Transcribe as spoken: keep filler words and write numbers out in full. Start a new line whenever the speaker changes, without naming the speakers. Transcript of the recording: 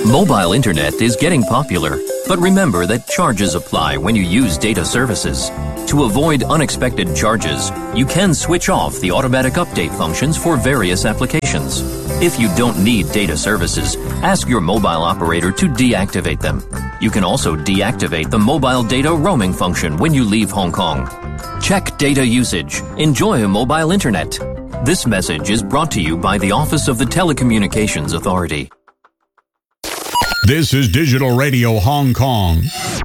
Mobile internet is getting popular, but remember that charges apply when you use data services. To avoid unexpected charges, you can switch off the automatic update functions for various applications. If you don't need data services, ask your mobile operator to deactivate them. You can also deactivate the mobile data roaming function when you leave Hong Kong. Check data usage. Enjoy mobile internet. This message is brought to you by the Office of the Telecommunications Authority.
This is Digital Radio Hong Kong.